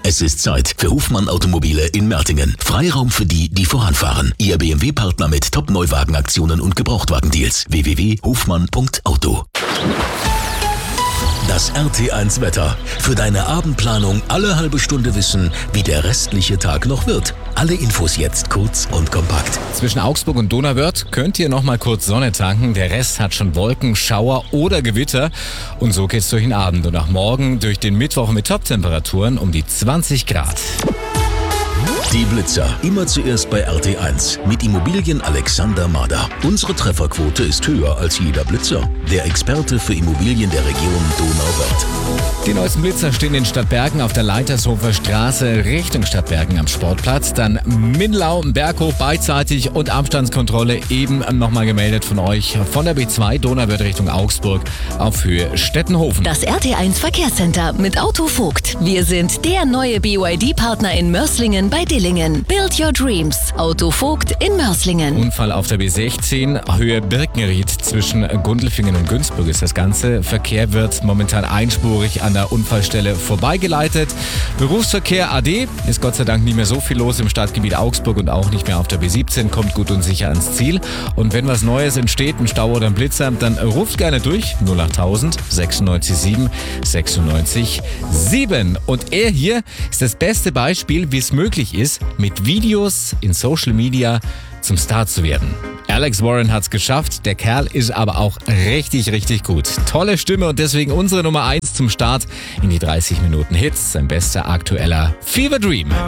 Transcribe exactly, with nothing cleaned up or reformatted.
Es ist Zeit für Hofmann Automobile in Mertingen. Freiraum für die, die voranfahren. Ihr B M W-Partner mit Top-Neuwagenaktionen und Gebrauchtwagendeals. w w w punkt hofmann punkt auto. Das R T eins Wetter. Für deine Abendplanung alle halbe Stunde wissen, wie der restliche Tag noch wird. Alle Infos jetzt kurz und kompakt. Zwischen Augsburg und Donauwörth könnt ihr noch mal kurz Sonne tanken. Der Rest hat schon Wolken, Schauer oder Gewitter. Und so geht's durch den Abend und auch morgen durch den Mittwoch mit Top-Temperaturen um die zwanzig Grad. Die Blitzer. Immer zuerst bei R T eins. Mit Immobilien Alexander Mader. Unsere Trefferquote ist höher als jeder Blitzer. Der Experte für Immobilien der Region Donauwörth. Die neuesten Blitzer stehen in Stadtbergen auf der Leitershofer Straße Richtung Stadtbergen am Sportplatz. Dann Minlau, Berghof beidseitig und Abstandskontrolle eben nochmal gemeldet von euch von der B zwei Donauwörth Richtung Augsburg auf Höhe Stettenhofen. Das R T eins Verkehrscenter mit Autovogt. Wir sind der neue B Y D-Partner in Mörslingen bei Dillingen. Build your dreams. Autovogt in Mörslingen. Unfall auf der B sechzehn, Höhe Birkenried zwischen Gundelfingen und Günzburg ist das Ganze. Verkehr wird momentan einspurig an der Unfallstelle vorbeigeleitet. Berufsverkehr A D ist Gott sei Dank nicht mehr so viel los im Stadtgebiet Augsburg und auch nicht mehr auf der B siebzehn, kommt gut und sicher ans Ziel. Und wenn was Neues entsteht, ein Stau oder ein Blitzer, dann ruft gerne durch null achttausend sechsundneunzig sieben sechsundneunzig sieben. Und er hier ist das beste Beispiel, wie es möglich ist, mit Videos in Social Media zum Star zu werden. Alex Warren hat's geschafft, der Kerl ist aber auch richtig, richtig gut. Tolle Stimme und deswegen unsere Nummer eins zum Start in die dreißig Minuten Hits, sein bester aktueller Fever Dream.